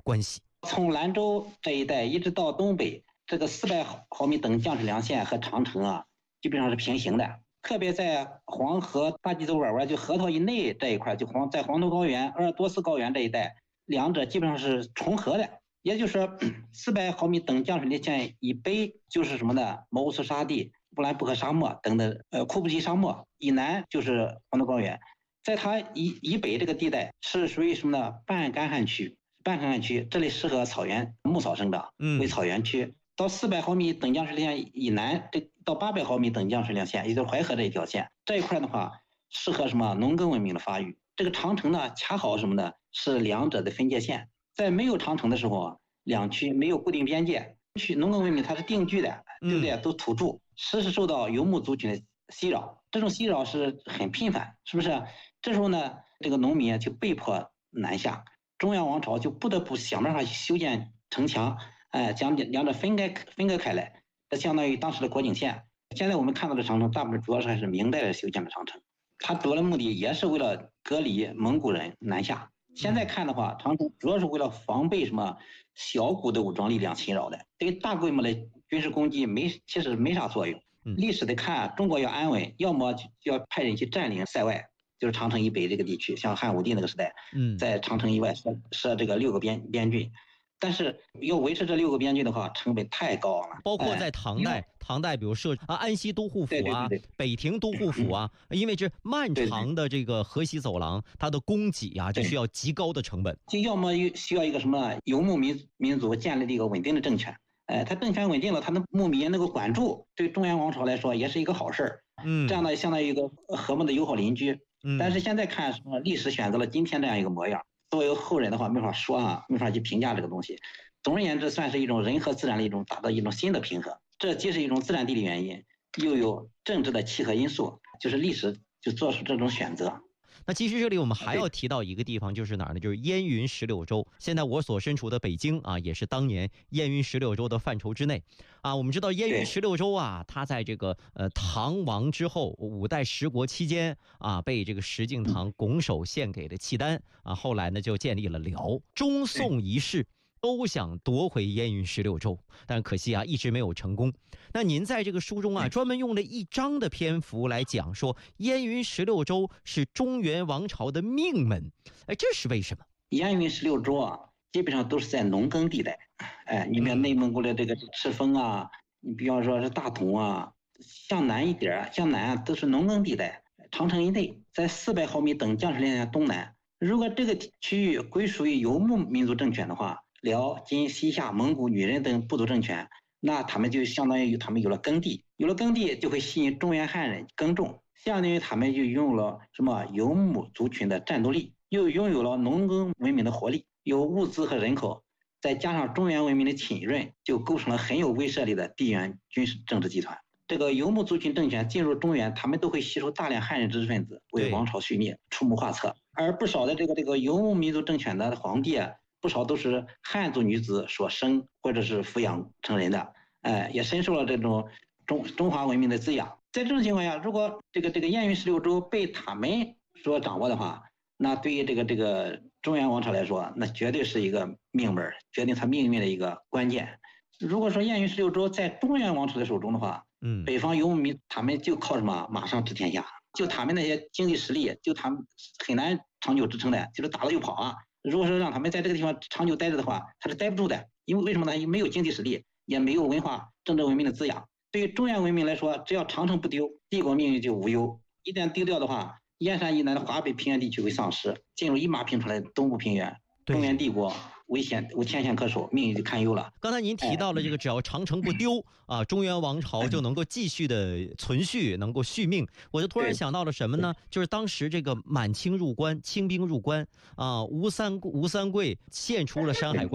关系？ 从兰州这一带一直到东北，这个400毫米等降水量线和长城啊，基本上是平行的。特别在黄河大济州湾湾就河套以内这一块，就在黄土高原、鄂尔多斯高原这一带，两者基本上是重合的。也就是说，400毫米等降水量线以北就是什么呢？毛乌素沙地、布兰布克沙漠等等，库布齐沙漠以南就是黄土高原，在它以北这个地带是属于什么呢？半干旱区。半干旱区这里适合草原牧草生长，为草原区。到400毫米等降水量线以南，到800毫米等降水量线，也就是淮河这一条线，这一块的话适合什么农耕文明的发育。这个长城呢，恰好什么呢？是两者的分界线。在没有长城的时候，两区没有固定边界，农耕文明它是定居的，对不对？都土著，时时受到游牧族群的袭扰，这种袭扰是很频繁，是不是？这时候呢，这个农民就被迫南下。中原王朝就不得不想办法修建城墙，将两者分割开来，这相当于当时的国境线。现在我们看到的长城，大部分主要是还是明代修建的长城，它主要的目的也是为了隔离蒙古人南下。现在看的话，长城主要是为了防备什么小股的武装力量侵扰的，对于大规模的军事攻击其实没啥作用。历史的看，中国要安稳，要么就要派人去占领塞外。就是长城以北这个地区，像汉武帝那个时代，在长城以外设这个6个边郡，但是要维持这6个边郡的话，成本太高了。 包括在唐代，比如设安西都护府啊，北庭都护府啊，因为这漫长的这个河西走廊，它的供给啊，就需要极高的成本。 就要么需要一个什么游牧民族建立的一个稳定的政权，他政权稳定了，他的牧民能够管住，对中原王朝来说也是一个好事。这样的相当于一个和睦的友好邻居。但是现在看什么历史选择了今天这样一个模样，作为后人的话没法说啊，没法去评价这个东西。总而言之，算是一种人和自然的达到一种新的平衡。这既是一种自然地理原因，又有政治的契合因素，就是历史就做出这种选择。 那其实这里我们还要提到一个地方，就是哪儿呢？就是燕云16州。现在我所身处的北京啊，也是当年燕云16州的范畴之内啊。我们知道燕云16州啊，它在这个唐亡之后，5代十国期间啊，被这个石敬瑭拱手献给了契丹啊。后来呢，就建立了辽。中宋一世都想夺回燕云16州，但可惜啊，一直没有成功。那您在这个书中啊，专门用了1章的篇幅来讲说，燕云16州是中原王朝的命门，这是为什么？ 燕云16州啊，基本上都是在农耕地带，你们内蒙古的这个赤峰啊，你比方说是大同啊，向南一点，向南啊都是农耕地带。长城以内，在400毫米等降水量线东南，如果这个区域归属于游牧民族政权的话，辽、金、西夏、蒙古、女人等部族政权，那他们就相当于他们有了耕地，有了耕地就会吸引中原汉人耕种，相当于他们就拥有了什么游牧族群的战斗力，又拥有了农耕文明的活力，有物资和人口，再加上中原文明的浸润，就构成了很有威慑力的地缘军事政治集团。这个游牧族群政权进入中原，他们都会吸收大量汉人知识分子，为王朝续命出谋划策，而不少的这个游牧民族政权的皇帝啊，不少都是汉族女子所生或者是抚养成人的，也深受了这种中华文明的滋养。在这种情况下，如果这个燕云16州被他们所掌握的话，那对于这个中原王朝来说，那绝对是一个命门，决定他命运的一个关键。如果说燕云16州在中原王朝的手中的话，北方游牧民他们就靠什么马上治天下，就他们那些经济实力，就他们很难长久支撑的，就是打了就跑啊。如果说让他们在这个地方长久待着的话，他是待不住的，因为为什么呢？没有经济实力，也没有文化政治文明的滋养。对于中原文明来说，只要长城不丢，帝国命运就无忧。一旦丢掉的话，燕山以南的华北平原地区会丧失，进入一马平川的东部平原，中原帝国无天险可守，命运就堪忧了。 刚才您提到了这个，只要长城不丢啊，中原王朝就能够继续的存续，能够续命。我就突然想到了什么呢？就是当时这个满清入关，清兵入关啊，吴三桂献出了山海关。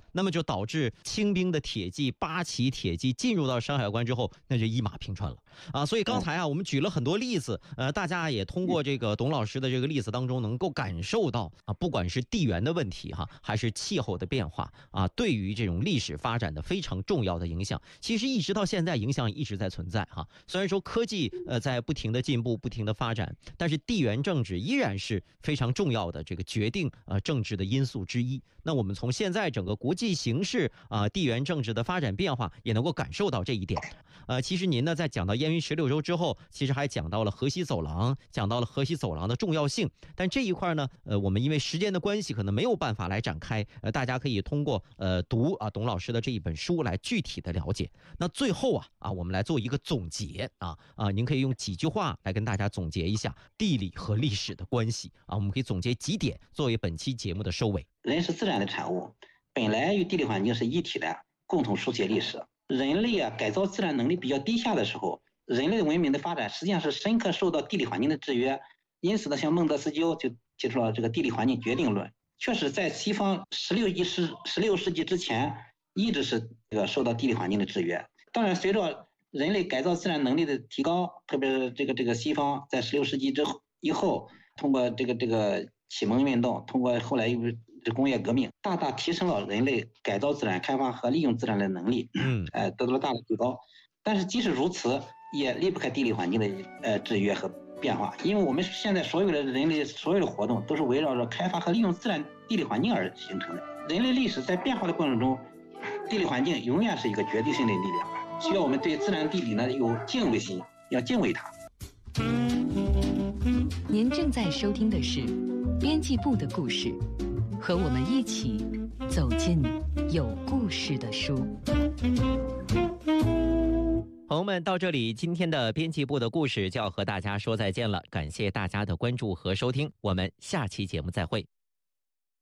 那么就导致清兵的铁骑八旗铁骑进入到山海关之后，那就一马平川了啊。所以刚才我们举了很多例子，大家也通过这个董老师的这个例子当中，能够感受到啊，不管是地缘的问题还是气候的变化啊，对于这种历史发展的非常重要的影响，其实一直到现在影响一直在存在虽然说科技在不停的进步、不停的发展，但是地缘政治依然是非常重要的这个决定政治的因素之一。那我们从现在整个国际形势地缘政治的发展变化，也能够感受到这一点。其实您呢在讲到燕云16州之后，其实还讲到了河西走廊，讲到了河西走廊的重要性。但这一块呢，我们因为时间的关系，可能没有办法来展开。大家可以通过读董老师的这一本书来具体的了解。那最后我们来做一个总结您可以用几句话来跟大家总结一下地理和历史的关系我们可以总结几点作为本期节目的收尾。 人是自然的产物，本来与地理环境是一体的，共同书写历史。人类改造自然能力比较低下的时候，人类文明的发展实际上是深刻受到地理环境的制约。因此呢，像孟德斯鸠就提出了这个地理环境决定论。确实在西方16世纪之前一直是受到地理环境的制约。当然随着人类改造自然能力的提高，特别是这个西方在16世纪以后，通过这个启蒙运动，通过后来又工业革命，大大提升了人类改造自然、开发和利用自然的能力，得到了大的提高。但是即使如此，也离不开地理环境的制约和变化，因为我们现在所有的人类所有的活动都是围绕着开发和利用自然地理环境而形成的。人类历史在变化的过程中，地理环境永远是一个决定性的力量，需要我们对自然地理呢有敬畏心，要敬畏它。 您正在收听的是编辑部的故事，和我们一起走进有故事的书。 朋友们，到这里今天的编辑部的故事就要和大家说再见了，感谢大家的关注和收听，我们下期节目再会。